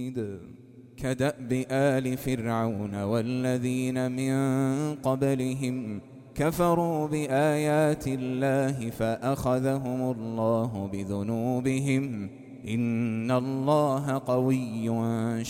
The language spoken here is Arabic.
كدأب آل فرعون والذين من قبلهم كفروا بآيات الله فأخذهم الله بذنوبهم إن الله قوي